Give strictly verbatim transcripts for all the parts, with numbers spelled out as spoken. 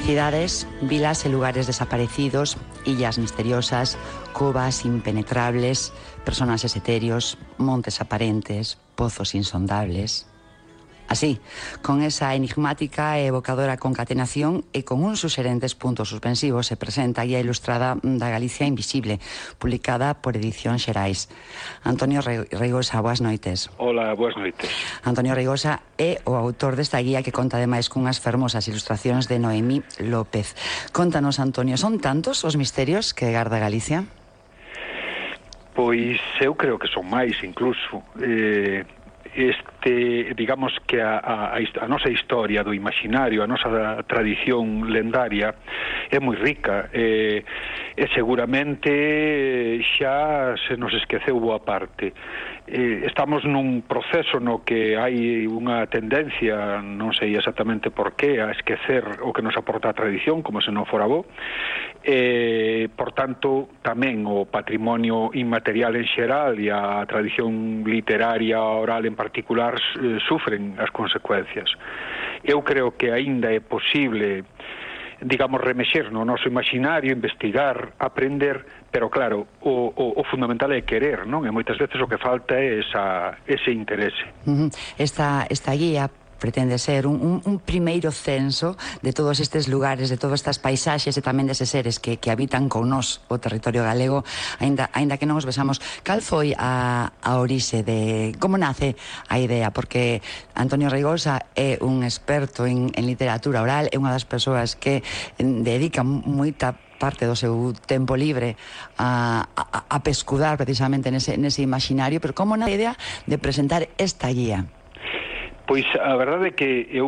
Cidades, vilas e lugares desaparecidos, illas misteriosas, covas impenetrables, personaxes etéreos, montes aparentes, pozos insondables. Así, con esa enigmática e evocadora concatenación e con uns suxerentes puntos suspensivos se presenta a guía ilustrada da Galicia Invisible, publicada por Edición Xerais. Antonio Reigosa, boas noites. Hola, boas noites. Antonio Reigosa é o autor desta guía que conta ademais cunhas fermosas ilustracións de Noemí López. Contanos, Antonio, son tantos os misterios que garda Galicia? Pois eu creo que son máis, incluso. Eh... Este, digamos que a, a, a nosa historia do imaginario, a nosa tradición lendaria é moi rica e, e seguramente xa se nos esqueceu boa parte. Eh, estamos nun proceso no que hai unha tendencia, non sei exactamente por qué, a esquecer o que nos aporta a tradición, como se non fora bo. Eh, por tanto, tamén o patrimonio inmaterial en xeral e a tradición literaria oral en particular eh, sufren as consecuencias. Eu creo que aínda é posible, digamos, remexer no noso imaginario, investigar, aprender, pero claro, o, o, o fundamental é querer, non? E moitas veces o que falta é esa, ese interese. Uh-huh. Esta, esta guía pretende ser un, un, un primeiro censo de todos estes lugares, de todas estas paisaxes e tamén deses seres que, que habitan con nós o territorio galego, aínda, aínda que non os besamos. Cal foi a, a orixe de... Como nace a idea? Porque Antonio Reigosa é un experto en, en literatura oral, é unha das persoas que dedica moita parte do seu tempo libre a, a, a pescudar precisamente nese, nese imaginario, pero como na idea de presentar esta guía? Pois a verdade é que eu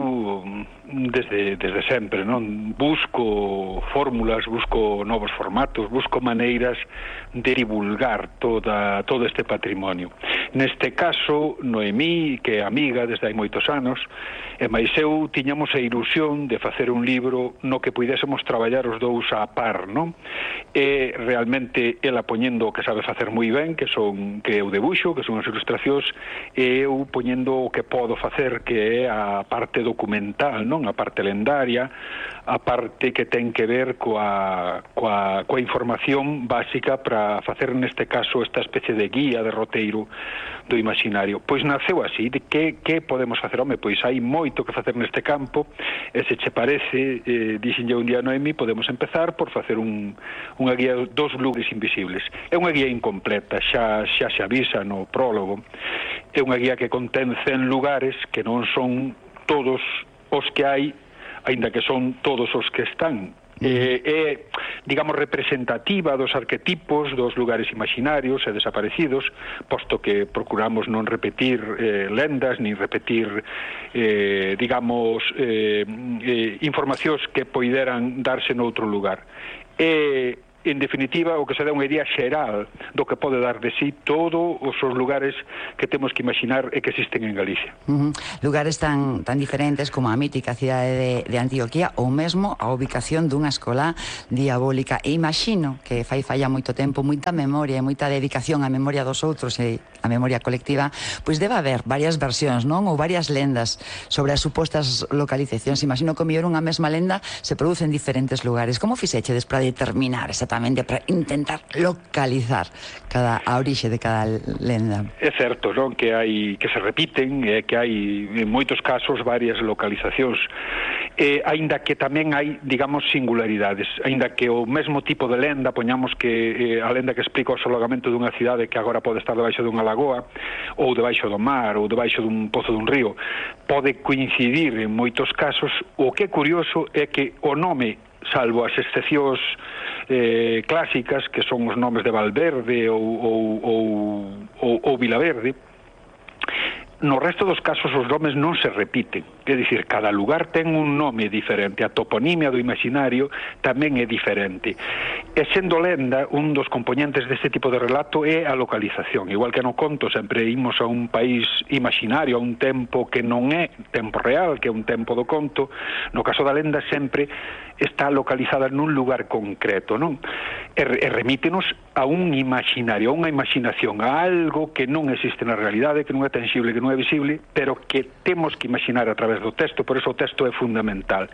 desde, desde sempre non busco fórmulas, busco novos formatos, busco maneiras de divulgar toda, todo este patrimonio. Neste caso, Noemí, que é amiga desde hai moitos anos, e máis eu tiñamos a ilusión de facer un libro no que puidésemos traballar os dous a par, non? E realmente ela poñendo o que sabe facer moi ben, que son que eu debuxo, que son as ilustracións, e eu poñendo o que podo facer, que é a parte documental, non? A parte lendaria, a parte que ten que ver coa, coa, coa información básica para facer neste caso esta especie de guía, de roteiro do imaginario. Pois naceu así, de que, que podemos facer? Home, pois hai moito que facer neste campo, e se che parece, eh, dixenlle un día a Noemi, podemos empezar por facer un, unha guía dos lugares invisibles. É unha guía incompleta, xa, xa se avisa no prólogo. É unha guía que contén cen lugares que non son todos os que hai, aínda que son todos os que están. É, é, digamos, representativa dos arquetipos dos lugares imaginarios e desaparecidos, posto que procuramos non repetir eh, lendas, nin repetir, eh, digamos, eh, eh, informacións que poideran darse noutro lugar. E, en definitiva, o que se dá unha idea xeral do que pode dar de sí todos os lugares que temos que imaginar e que existen en Galicia. Uh-huh. Lugares tan, tan diferentes como a mítica cidade de, de Antioquía ou mesmo a ubicación dunha escola diabólica. E imagino que fai falla moito tempo, moita memoria e moita dedicación á memoria dos outros e a memoria colectiva, pois debe haber varias versións, non? Ou varias lendas sobre as supostas localizacións. Imagino que o mellor unha mesma lenda se produce en diferentes lugares. Como fixechedes para determinar exactamente, para intentar localizar cada a orixe de cada lenda? É certo, non, que hai que se repiten, e que hai en moitos casos varias localizacións. Eh, aínda que tamén hai, digamos, singularidades, aínda que o mesmo tipo de lenda, poñamos que eh, a lenda que explica o asolgamento dunha cidade que agora pode estar debaixo dunha lagoa, ou debaixo do mar, ou debaixo dun pozo dun río, pode coincidir en moitos casos. O que é curioso é que o nome, salvo as excepcións eh, clásicas, que son os nomes de Valverde ou, ou, ou, ou, ou Vilaverde, no resto dos casos os nomes non se repiten. É dicir, cada lugar ten un nome diferente, a toponimia do imaginario tamén é diferente. E sendo lenda, un dos componentes deste tipo de relato é a localización. Igual que no conto sempre imos a un país imaginario, a un tempo que non é tempo real, que é un tempo do conto, no caso da lenda sempre está localizada nun lugar concreto, non? E, e remítenos a un imaginario, a unha imaginación, a algo que non existe na realidade, que non é tangible, que non é visible, pero que temos que imaginar a través través do texto, por eso o texto é fundamental.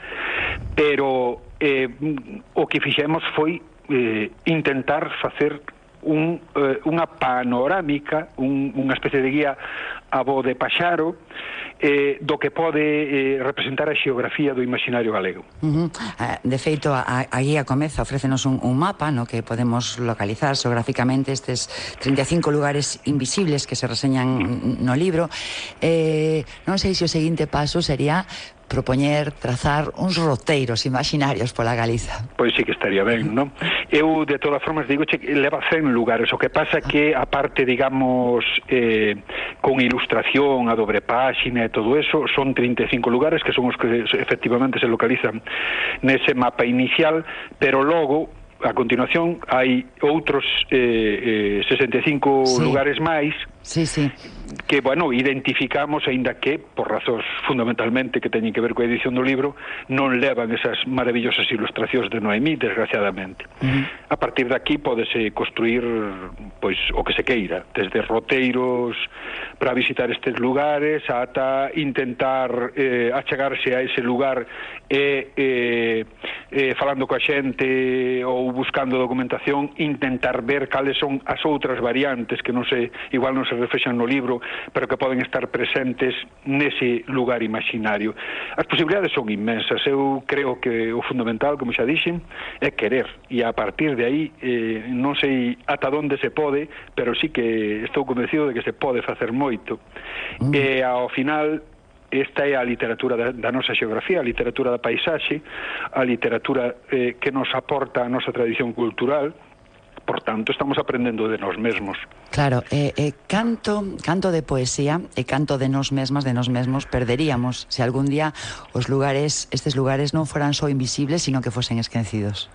Pero eh, o que fixemos foi eh, intentar facer un, eh, unha panorámica, un, unha especie de guía a vo de paxaro, eh, do que pode eh, representar a xeografía do imaginario galego. Uh -huh. De feito, a, a guía comeza, ofrécenos un, un mapa no que podemos localizar xeográficamente estes trinta e cinco lugares invisibles que se reseñan no libro. Eh, non sei se o seguinte paso sería propoñer, trazar uns roteiros imaginarios pola Galiza. Pois sí que estaría ben, non? Eu, de todas formas, digo che que leva cen lugares, o que pasa que, a parte, digamos, eh, con ilustración, a dobre páxina e todo eso, son trinta e cinco lugares que son os que efectivamente se localizan nese mapa inicial, pero logo, a continuación, hai outros eh, eh, sesenta e cinco sí. lugares máis, sí, sí. que, bueno, identificamos, aínda que, por razóns fundamentalmente que teñen que ver coa edición do libro, non levan esas maravillosas ilustracións de Noemí, desgraciadamente. Uh-huh. A partir de aquí pódese construir, pois, o que se queira, desde roteiros para visitar estes lugares, ata intentar eh, achegarse a ese lugar e, eh, eh, falando coa xente ou buscando documentación, intentar ver cales son as outras variantes que non se, igual non se reflexan no libro, pero que poden estar presentes nese lugar imaginario. As posibilidades son inmensas. Eu creo que o fundamental, como xa dixen, é querer, e a partir de aí eh, non sei ata onde se pode, pero sí que estou convencido de que se pode facer moito. Mm. E ao final esta é a literatura da, da nosa xeografía, a literatura da paisaxe, a literatura eh, que nos aporta a nosa tradición cultural. Por tanto, estamos aprendendo de nós mesmos. Claro, eh, eh, canto, canto de poesía e canto de nós mesmas, de nós mesmos, perderíamos se algún día os lugares, estes lugares non foran só invisibles, sino que fosen esquecidos.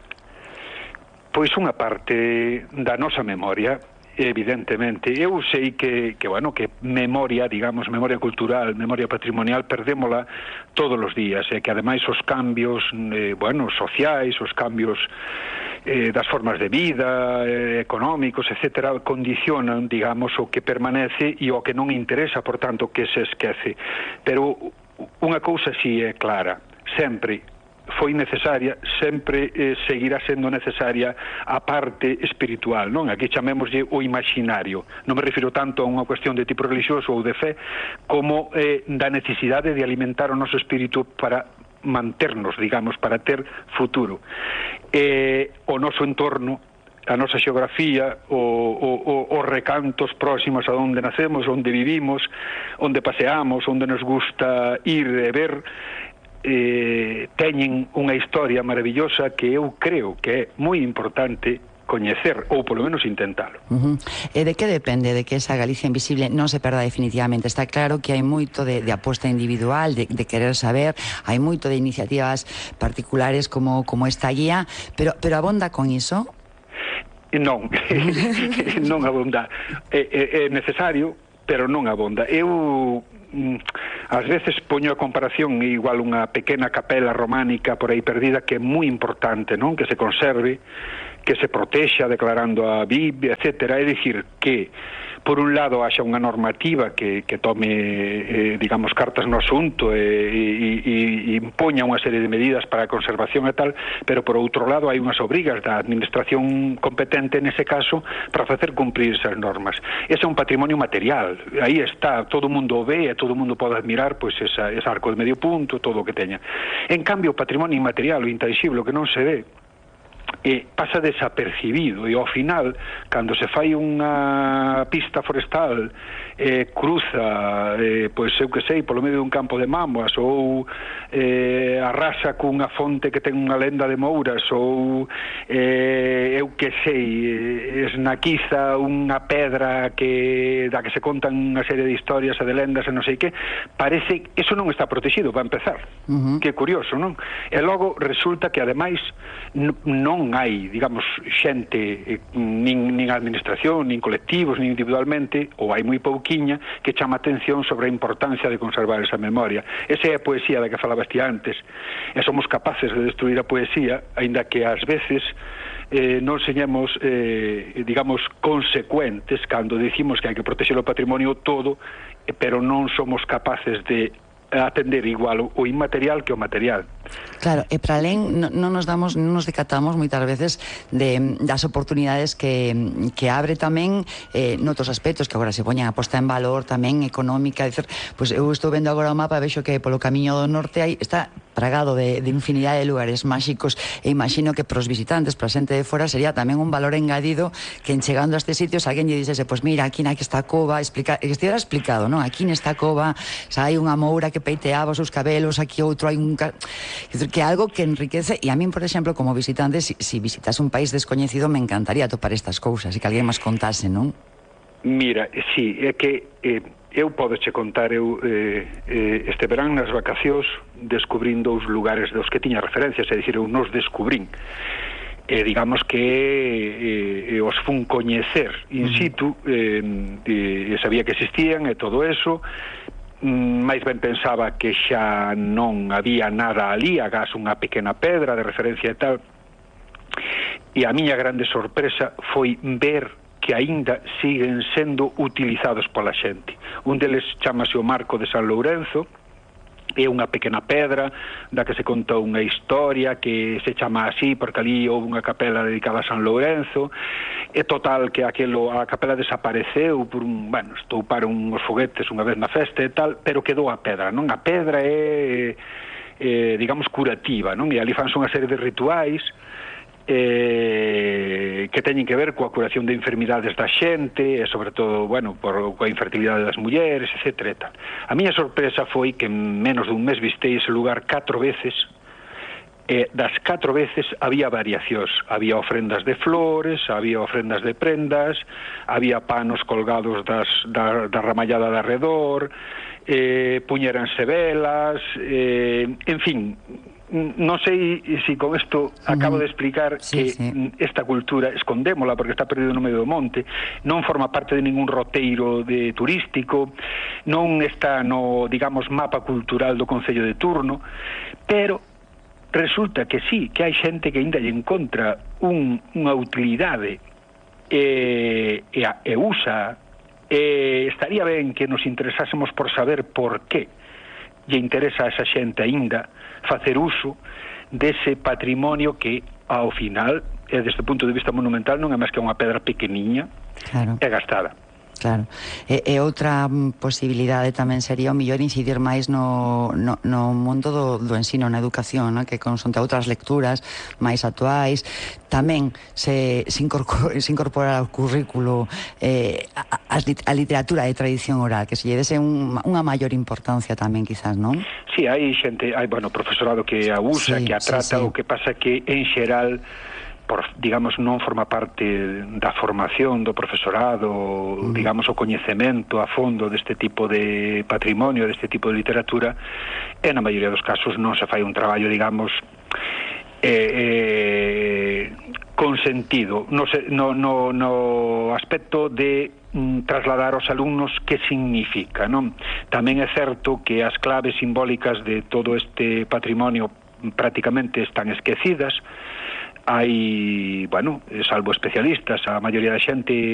Pois unha parte da nosa memoria, evidentemente. Eu sei que, que, bueno, que memoria, digamos, memoria cultural, memoria patrimonial, perdémola todos os días, e que ademais os cambios, eh, bueno, sociais, os cambios eh, das formas de vida, eh, económicos, etcétera, condicionan, digamos, o que permanece e o que non interesa, por tanto, que se esquece. Pero unha cousa si é clara, sempre foi necesaria, sempre eh, seguirá sendo necesaria a parte espiritual, non? Aquí chamémoslle o imaginario. Non me refiro tanto a unha cuestión de tipo religioso ou de fe, como eh, da necesidade de alimentar o noso espírito para manternos, digamos, para ter futuro. Eh, o noso entorno, a nosa xeografía, o, o, os recantos próximos a onde nacemos, onde vivimos, onde paseamos, onde nos gusta ir e ver, eh, teñen unha historia maravillosa que eu creo que é moi importante coñecer, ou polo menos intentalo. Uh-huh. E de que depende de que esa Galicia invisible non se perda definitivamente? Está claro que hai moito de, de aposta individual, de, de querer saber, hai moito de iniciativas particulares como, como esta guía, pero, pero abonda con iso? Non, non abonda. É, é, é necesario, pero non abonda. Eu ás veces poño a comparación igual unha pequena capela románica por aí perdida que é moi importante, non? Que se conserve, que se protexa declarando a Biblia, etcétera. É dicir que por un lado haxa unha normativa que, que tome, eh, digamos, cartas no asunto e, e, e, e impoña unha serie de medidas para a conservación e tal, pero por outro lado hai unhas obrigas da administración competente nese caso para facer cumprir esas normas. Ese é un patrimonio material, aí está, todo o mundo o ve e todo o mundo pode admirar pois esa, ese arco de medio punto, todo o que teña. En cambio, o patrimonio inmaterial, o intangible, que non se ve, e pasa desapercibido, e ao final, cando se fai unha pista forestal, eh, cruza, eh, pois eu que sei, polo medio dun campo de mámoas, ou eh, arrasa cunha fonte que ten unha lenda de mouras, ou eh, eu que sei, esnaquiza unha pedra que da que se contan unha serie de historias e de lendas e non sei que, parece que eso non está protegido, para empezar. Uh-huh. Que curioso, non? E logo resulta que ademais non hai, digamos, xente, nin, nin administración, nin colectivos, nin individualmente, ou hai moi pouquiña, que chama atención sobre a importancia de conservar esa memoria. Esa é a poesía da que falabas ti antes, e somos capaces de destruir a poesía, aínda que ás veces eh, non señemos, eh, digamos, consecuentes cando decimos que hai que protexer o patrimonio todo, pero non somos capaces de atender igual o inmaterial que o material. Claro, e para alén non no nos damos, non nos decatamos moitas veces de, das oportunidades que, que abre tamén eh, noutros aspectos que agora se poñan a posta en valor tamén económica, dicer, pois eu estou vendo agora o mapa e vexo que polo camiño do norte aí está pragado de, de infinidade de lugares máxicos e imagino que para os visitantes, para a xente de fora sería tamén un valor engadido que en chegando a estes sitios alguén lle dixese, pois mira, aquí nesta cova, explica, que estivera explicado, non? Aquí nesta cova xa hai unha moura que peiteaba os seus cabelos, aquí outro hai un... que é algo que enriquece, e a min, por exemplo, como visitante, si, si visitas un país descoñecido, me encantaría topar estas cousas e que alguén máis contase, non? Mira, sí, é que eh, eu podoche contar, eu eh, eh, este verán nas vacacións descubrín dous lugares dos que tiña referencias, é dicir, eu nos descubrín. Eh, digamos que eh, os fun coñecer in situ, eh, eh, sabía que existían e todo eso, máis ben pensaba que xa non había nada ali, agás unha pequena pedra de referencia e tal, e a miña grande sorpresa foi ver que aínda siguen sendo utilizados pola xente. Un deles chamase o Marco de San Lourenzo, é unha pequena pedra da que se conta unha historia que se chama así porque ali houve unha capela dedicada a San Lourenzo. É total que aquelo, a capela desapareceu por un, bueno, estouparon uns foguetes unha vez na festa e tal, pero quedou a pedra, non? A pedra é, é digamos, curativa, non? E ali fanse unha serie de rituais eh, que teñen que ver coa curación de enfermidades da xente e sobre todo, bueno, por coa infertilidade das mulleres, etcétera e tal. A miña sorpresa foi que en menos dun mes vistei ese lugar catro veces. Eh, das catro veces había variacións, había ofrendas de flores, había ofrendas de prendas, había panos colgados das, da, da ramallada de arredor, eh, puñéranse velas, eh, en fin, non sei se con isto acabo de explicar sí, que sí. Esta cultura escondémola porque está perdido no medio do monte, non forma parte de ningún roteiro de turístico, non está no, digamos, mapa cultural do Concello de turno, pero resulta que sí, que hai xente que ainda lle encontra un, unha utilidade e, e, e usa, e estaría ben que nos interesásemos por saber por qué lle interesa a esa xente ainda facer uso dese patrimonio que ao final, e desde o punto de vista monumental, non é máis que unha pedra pequeniña claro. E gastada. Claro, e, e outra posibilidade tamén sería o mellor incidir máis no, no, no mundo do, do ensino, na educación, ¿no? Que consonte outras lecturas máis actuais, tamén se, se, incorpor, se incorporar ao currículo eh, a, a literatura de tradición oral, que se lle dese un, unha maior importancia tamén, quizás, non? Sí, hai xente, hai, bueno, profesorado que a usa, sí, que a trata, sí, sí. O que pasa que, en xeral, por, digamos, non forma parte da formación do profesorado, mm. digamos, o coñecemento a fondo deste tipo de patrimonio, deste tipo de literatura, e na maioría dos casos non se fai un traballo, digamos, eh, eh, con sentido, no, no, no, no aspecto de mm, trasladar aos alumnos que significa, non? Tamén é certo que as claves simbólicas de todo este patrimonio prácticamente están esquecidas. Hai, bueno, salvo especialistas, a maioría da xente